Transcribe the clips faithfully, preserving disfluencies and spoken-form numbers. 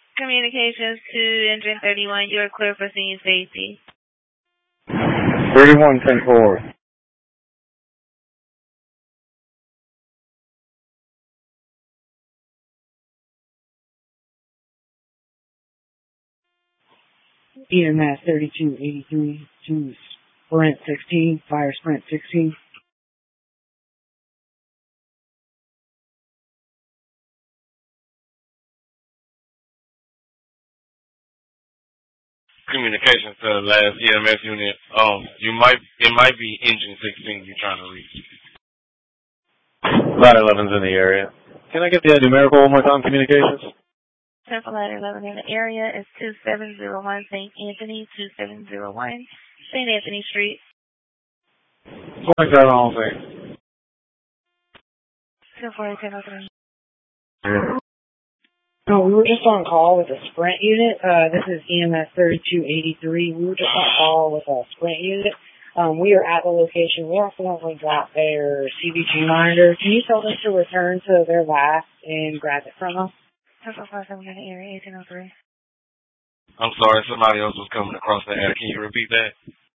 Communications to Engine thirty-one, you are clear for scene safety. thirty-one ten four. E M S thirty-two eighty-three to Sprint sixteen, fire Sprint sixteen. Communications to the last E M S unit. Um, you might it might be engine sixteen you're trying to reach. Ladder eleven's in the area. Can I get the uh, numerical one more time? Communications. Central Ladder eleven in the area is two seven zero one Saint Anthony, two seven zero one Saint Anthony Street. twenty-seven on scene. two four eight oh three. No, we were just on call with a Sprint unit. Uh, this is E M S thirty-two eighty-three. We were just on call with a Sprint unit. Um, we are at the location. We accidentally dropped their C V G monitor. Can you tell them to return to their last and grab it from us? Central five seven in the area, eighteen oh three. I'm sorry, somebody else was coming across the air. Can you repeat that?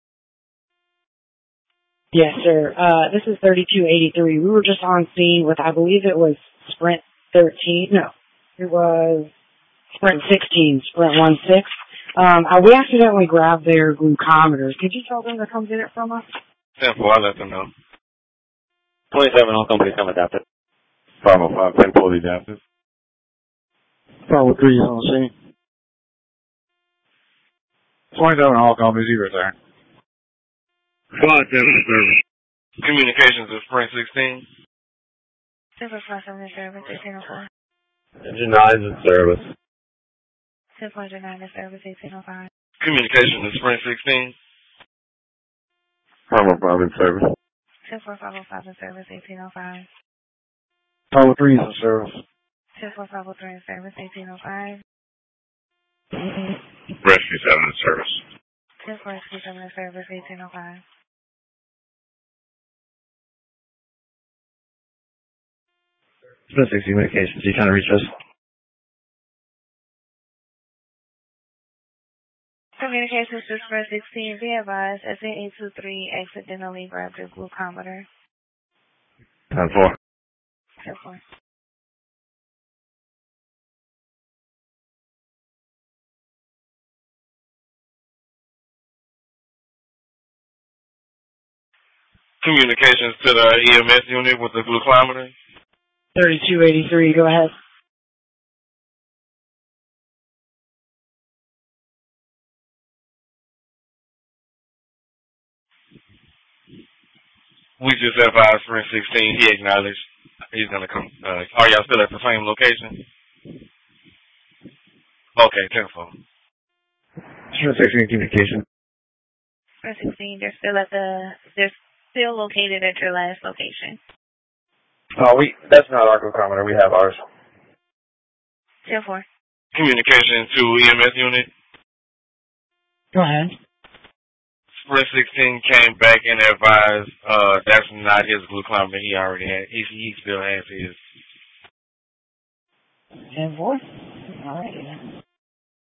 Yes, sir. Uh, this is thirty-two eighty-three. We were just on scene with, I believe it was Sprint thirteen. No, it was Sprint sixteen, Sprint one six. Um, uh, we accidentally grabbed their glucometers. Could you tell them to come get it from us? Simple, I'll let them know. twenty-seven on company come adapted. five oh five ten fully adapted. five oh three is on scene. twenty-seven all companies, you return. five seven service. Communications to Sprint sixteen. Central five seven in service, eighteen oh four. Engine nine is in service. Central Engine nine in service, eighteen oh five. Communications to Sprint sixteen. five oh five in service. Central five oh five in service, eighteen oh five. five oh three is in service. Central five oh three in service, eighteen oh five. Rescue seven in service. Central Rescue seven in service, eighteen oh five. Sprint sixteen communications, you trying to reach us? Communications to Sprint sixteen, be advised, S A eight two three accidentally grabbed your glucometer. ten four. ten four. Communications to the E M S unit with the glucometer. thirty-two eighty-three, go ahead. We just advised Sprint sixteen. He acknowledged he's going to come. Uh, are y'all still at the same location? Okay, ten four. Sprint sixteen communication. Sprint sixteen, they're still at the, they're still located at your last location. Oh, we, that's not our glucometer. We have ours. ten four. Communication to E M S unit. Go ahead. Sprint sixteen came back and advised uh, that's not his glucometer. He already had. He, he still has his. ten four? All right.